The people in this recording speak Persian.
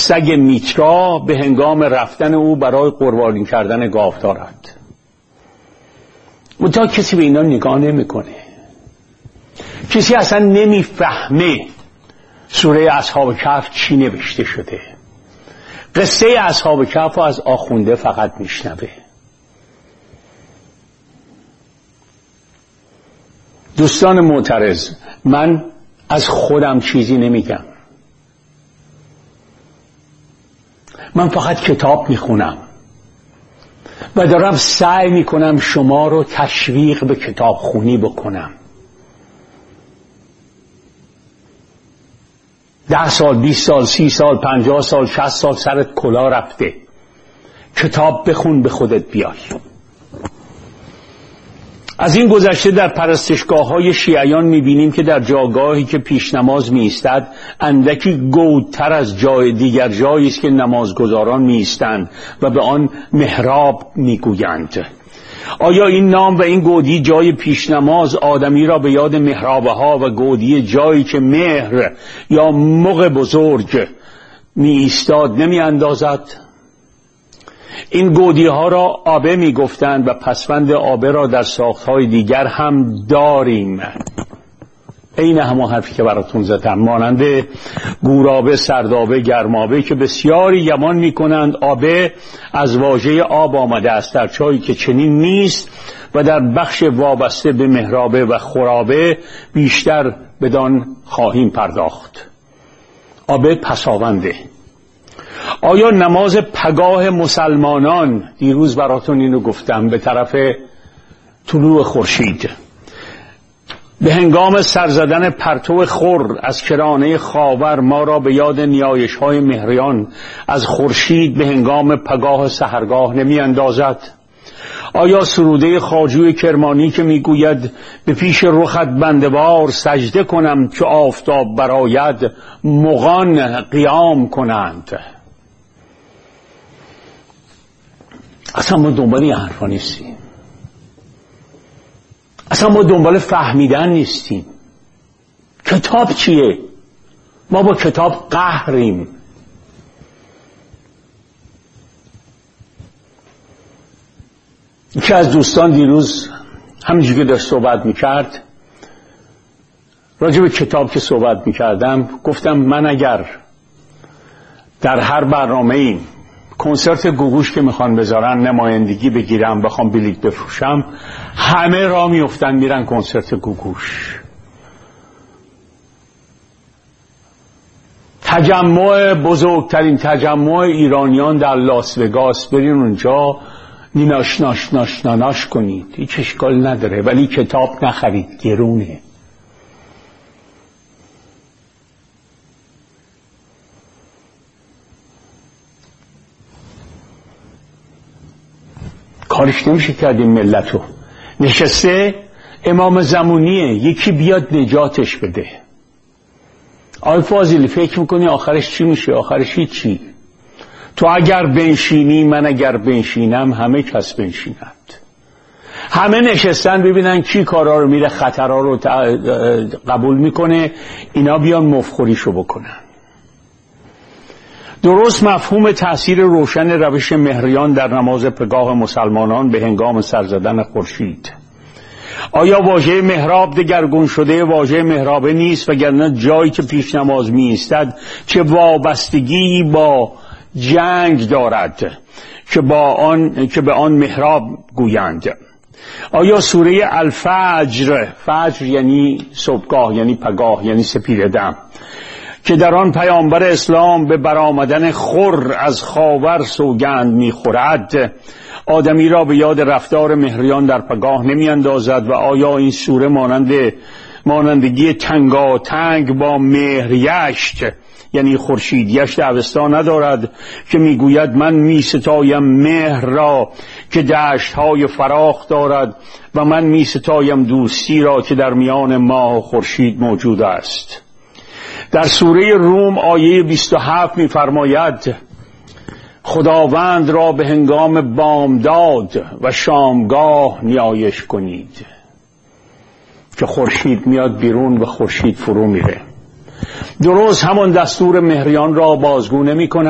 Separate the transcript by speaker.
Speaker 1: سگ میترا به هنگام رفتن او برای قربانی کردن گاو دارد. منتها کسی به اینا نگاه نمیکنه. کسی اصلا نمیفهمه سوره اصحاب کهف چی نوشته شده. قصه اصحاب کهف رو از آخونده فقط میشنوه. دوستان معترض، من از خودم چیزی نمیگم. من فقط کتاب میخونم و دارم سعی میکنم شما رو تشویق به کتاب خونی بکنم. 10 سال، 20 سال، 30 سال، 50 سال، 60 سال سرت کلا رفته. کتاب بخون، به خودت بیای. از این گذشته در پرستشگاه‌های شیعیان می‌بینیم که در جاگاهی که پیش نماز می‌ایستد اندکی گودتر از جای دیگر جایی است که نمازگزاران می‌ایستند و به آن محراب می‌گویند. آیا این نام و این گودی جای پیش نماز آدمی را به یاد محراب‌ها و گودی جایی که مهر یا مغ بزرگ می‌ایستاد نمی‌اندازد؟ این گودی ها را آبه می گفتند و پسوند آبه را در ساختهای دیگر هم داریم. این همون حرفی که براتون زدم، مانند گورابه، سردابه، گرمابه که بسیاری گمان می کنند آبه از واژه آب آمده است، در چایی که چنین نیست و در بخش وابسته به محرابه و خرابه بیشتر بدان خواهیم پرداخت. آبه پساونده. آیا نماز پگاه مسلمانان، دیروز براتون اینو گفتم، به طرف طلوع خورشید به هنگام سر زدن پرتو خور از کرانه خاور ما را به یاد نیایش‌های مهریان از خورشید به هنگام پگاه سحرگاه نمی اندازد؟ آیا سروده خواجوی کرمانی که میگوید به پیش رخت بندوار سجده کنم که آفتاب براید مغان قیام کنند؟ اصلا ما دنبال این حرفا نیستیم. اصلا ما دنبال فهمیدن نیستیم. کتاب چیه؟ ما با کتاب قهریم. یکی از دوستان دیروز همینجوری که داشت صحبت میکرد، راجع به کتاب که صحبت میکردم، گفتم من اگر در هر برنامه‌ای کنسرت گوگوش که میخوان بذارن نمایندگی بگیرم، بخوام بلیط بفروشم، همه را میفتن میرن کنسرت گوگوش. تجمع، بزرگترین تجمع ایرانیان در لاس وگاس، برین اونجا ناش کنید، هیچ اشکال نداره، ولی کتاب نخرید، گرونه. کارش نمیشه کرد. این ملتو نشسته امام زمانیه، یکی بیاد نجاتش بده. آقای فاضلی فکر میکنی آخرش چی میشه؟ آخرش هیچی. تو اگر بنشینی، من اگر بنشینم، همه کس بنشیند. همه نشستن ببینن کی کارا رو میره، خطرها رو قبول میکنه، اینا بیان مفخوریشو بکنن. درست مفهوم تأثیر روشن روش مهریان در نماز پگاه مسلمانان به هنگام سر زدن خورشید. آیا واژه محراب دگرگون شده واژه محرابه نیست؟ وگرنه جایی که پیش نماز می ایستد چه وابستگی با جنگ دارد که به آن محراب گویند. آیا سوره الفجر، فجر یعنی صبحگاه، یعنی پگاه، یعنی سپیده‌دم، که در آن پیامبر اسلام به برآمدن خور از خاور سوگند می‌خورد، آدمی را به یاد رفتار مهریان در پگاه نمی اندازد؟ و آیا این سوره مانندگی تنگاتنگ با مهریشت یعنی خورشیدیشت اوستا ندارد که میگوید من میستایم مهر را که دشت‌های فراخ دارد و من میستایم دوستی را که در میان ماه و خورشید موجود است؟ در سوره روم آیه 27 می‌فرماید خداوند را به هنگام بامداد و شامگاه نیایش کنید، که خورشید میاد بیرون و خورشید فرو میره. درست همان دستور مهریان را بازگو نمی‌کند